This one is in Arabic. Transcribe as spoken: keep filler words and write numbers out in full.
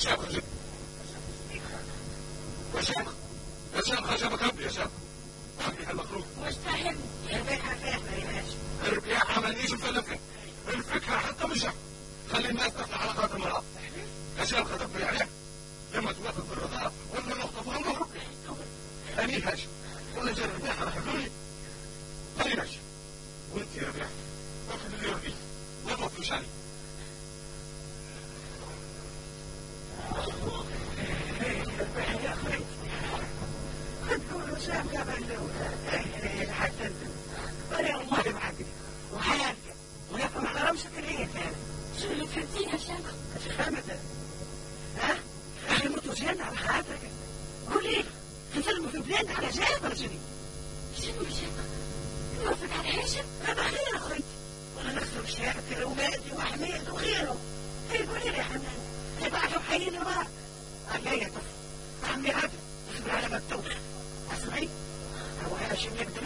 شيخ خشب يا شيخ يا شيخ خشبك ربي يا شيخ ربي هالمخلوق مش فاهم الربيحة فاهمة يا باشا. الربيحة مانيش مفلفة الفكرة حتى مش خلي الناس تطلع على قدر المرأة يا شيخ خطب عليه لما توافق بالرضا ولا نخطفها ونهرب أني هاش ولا جا الربيحة راح يقولي أني هاش وأنت يا ربيحة واخد اللي يرضيك ما توقفش عليه يا أخي خدوا وسام قبل حتى ولا والله بعدي وحياتي ويقوم على رمسة العين ثاني شو اللي فهمتيها شيخ؟ ايش فهمت؟ ها؟ اخي موتوا زين على خاطرك قولي تفلموا في بلاد على زين ولا شنو؟ شنو يا شيخ؟ نوافق على هاشم؟ هذا خير اخوي ولا نخسر شيختي وولادي وحميد وغيره هي قولي لي يا حنان هي بعده حيين المرأة قال لي يا طفل عمي عبد اصبر على ما تدوخ اسمعي هو هاشم يقدر